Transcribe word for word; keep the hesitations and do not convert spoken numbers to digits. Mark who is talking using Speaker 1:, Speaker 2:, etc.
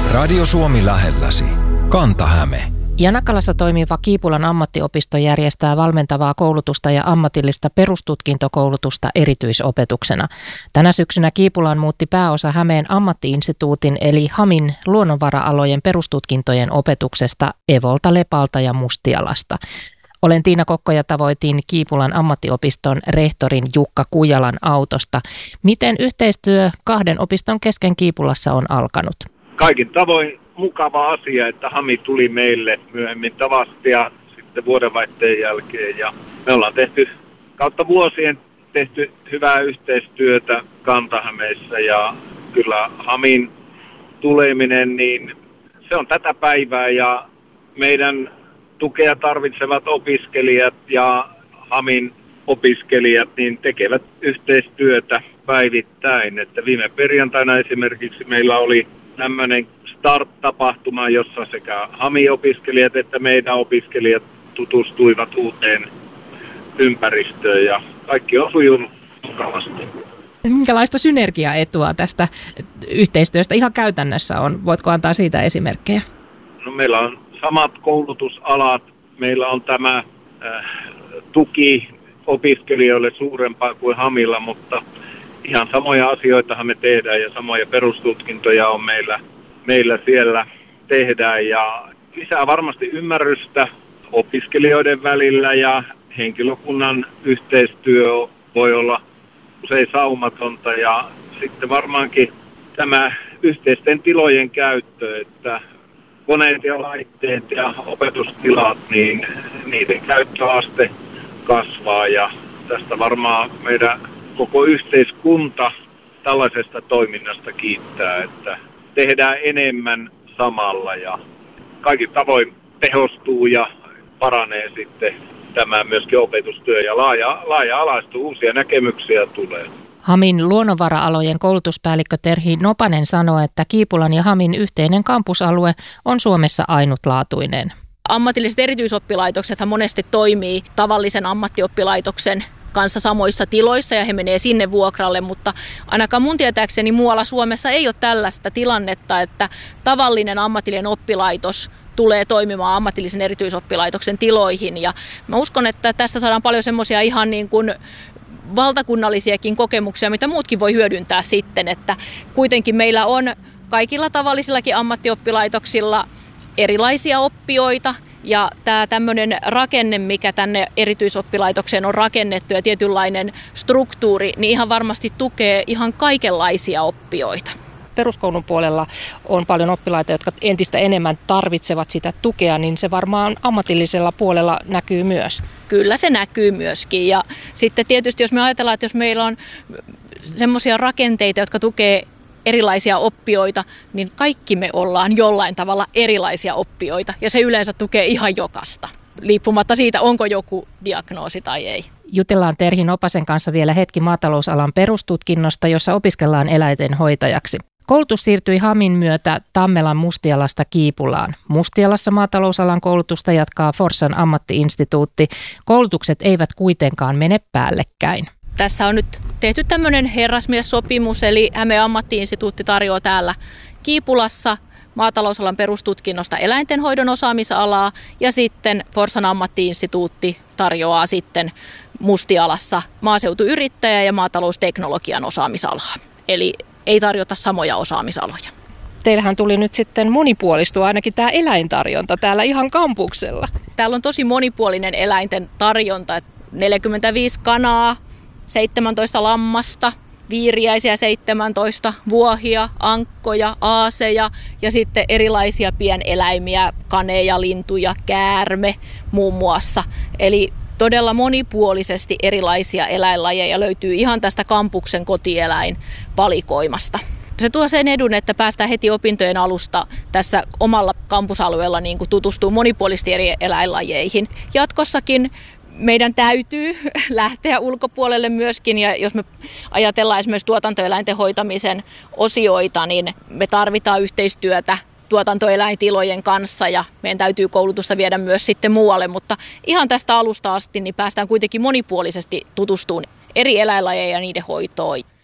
Speaker 1: Radio Suomi lähelläsi. Kanta-Häme.
Speaker 2: Janakalassa toimiva Kiipulan ammattiopisto järjestää valmentavaa koulutusta ja ammatillista perustutkintokoulutusta erityisopetuksena. Tänä syksynä Kiipulaan muutti pääosa Hämeen ammattiinstituutin eli HAMin luonnonvara-alojen perustutkintojen opetuksesta Evolta, Lepalta ja Mustialasta. Olen Tiina Kokko ja tavoitin Kiipulan ammattiopiston rehtorin Jukka Kujalan autosta. Miten yhteistyö kahden opiston kesken Kiipulassa on alkanut?
Speaker 3: Kaikin tavoin mukava asia, että HAMI tuli meille myöhemmin Tavastia sitten vuodenvaihteen jälkeen. Ja me ollaan tehty kautta vuosien tehty hyvää yhteistyötä Kanta-Hämeessä ja kyllä HAMin tuleminen, niin se on tätä päivää ja meidän tukea tarvitsevat opiskelijat ja HAMin opiskelijat niin tekevät yhteistyötä päivittäin. Että viime perjantaina esimerkiksi meillä oli tämmöinen Start-tapahtuma, jossa sekä HAMI-opiskelijat että meidän opiskelijat tutustuivat uuteen ympäristöön ja kaikki on sujunut mukavasti.
Speaker 2: Minkälaista synergiaetua tästä yhteistyöstä ihan käytännössä on? Voitko antaa siitä esimerkkejä?
Speaker 3: No, meillä on samat koulutusalat, meillä on tämä äh, tuki opiskelijoille suurempaa kuin HAMilla, mutta ihan samoja asioitahan me tehdään ja samoja perustutkintoja on meillä, meillä siellä tehdään ja lisää varmasti ymmärrystä opiskelijoiden välillä ja henkilökunnan yhteistyö voi olla usein saumatonta ja sitten varmaankin tämä yhteisten tilojen käyttö, että koneet ja laitteet ja opetustilat, niin niiden käyttöaste kasvaa ja tästä varmaan meidän koko yhteiskunta tällaisesta toiminnasta kiittää, että tehdään enemmän samalla ja kaikin tavoin tehostuu ja paranee sitten tämä myöskin opetustyö ja laaja, laaja-alaistuu, uusia näkemyksiä tulee.
Speaker 2: HAMin luonnonvara-alojen koulutuspäällikkö Terhi Nopanen sanoi, että Kiipulan ja HAMin yhteinen kampusalue on Suomessa ainutlaatuinen.
Speaker 4: Ammatilliset erityisoppilaitoksethan monesti toimii tavallisen ammattioppilaitoksen kanssa samoissa tiloissa ja he menee sinne vuokralle, mutta ainakaan mun tietääkseni muualla Suomessa ei ole tällaista tilannetta, että tavallinen ammatillinen oppilaitos tulee toimimaan ammatillisen erityisoppilaitoksen tiloihin ja mä uskon, että tästä saadaan paljon semmoisia ihan niin kuin valtakunnallisiakin kokemuksia, mitä muutkin voi hyödyntää sitten, että kuitenkin meillä on kaikilla tavallisillakin ammattioppilaitoksilla erilaisia oppijoita ja tämä tämmöinen rakenne, mikä tänne erityisoppilaitokseen on rakennettu ja tietynlainen struktuuri, niin ihan varmasti tukee ihan kaikenlaisia oppijoita.
Speaker 2: Peruskoulun puolella on paljon oppilaita, jotka entistä enemmän tarvitsevat sitä tukea, niin se varmaan ammatillisella puolella näkyy myös.
Speaker 4: Kyllä se näkyy myöskin ja sitten tietysti jos me ajatellaan, että jos meillä on semmoisia rakenteita, jotka tukee erilaisia oppijoita, niin kaikki me ollaan jollain tavalla erilaisia oppijoita ja se yleensä tukee ihan jokasta, riippumatta siitä, onko joku diagnoosi tai ei.
Speaker 2: Jutellaan Terhi Nopasen kanssa vielä hetki maatalousalan perustutkinnosta, jossa opiskellaan eläinten hoitajaksi. Koulutus siirtyi HAMin myötä Tammelan Mustialasta Kiipulaan. Mustialassa maatalousalan koulutusta jatkaa Forssan ammattiinstituutti. Koulutukset eivät kuitenkaan mene päällekkäin.
Speaker 4: Tässä on nyt tehty tämmöinen herrasmiessopimus, eli Hämeen ammattiinstituutti tarjoaa täällä Kiipulassa maatalousalan perustutkinnosta eläintenhoidon osaamisalaa ja sitten Forssan ammattiinstituutti tarjoaa sitten Mustialassa maaseutuyrittäjä ja maatalousteknologian osaamisalaa. Eli ei tarjota samoja osaamisaloja.
Speaker 2: Teillähän tuli nyt sitten monipuolistua ainakin tämä eläintarjonta täällä ihan kampuksella.
Speaker 4: Täällä on tosi monipuolinen eläinten tarjonta. neljäkymmentäviisi kanaa, seitsemäntoista lammasta, viiriäisiä seitsemäntoista, vuohia, ankkoja, aaseja ja sitten erilaisia pieneläimiä, kaneja, lintuja, käärme muun muassa. Eli todella monipuolisesti erilaisia eläinlajeja löytyy ihan tästä kampuksen kotieläinvalikoimasta. Se tuo sen edun, että päästään heti opintojen alusta tässä omalla kampusalueella niin kuin tutustuu monipuolisesti eri eläinlajeihin. Jatkossakin meidän täytyy lähteä ulkopuolelle myöskin, ja jos me ajatellaan esimerkiksi tuotantoeläinten hoitamisen osioita, niin me tarvitaan yhteistyötä tuotantoeläintilojen kanssa ja meidän täytyy koulutusta viedä myös sitten muualle, mutta ihan tästä alusta asti niin päästään kuitenkin monipuolisesti tutustumaan eri eläinlajeja ja niiden hoitoon.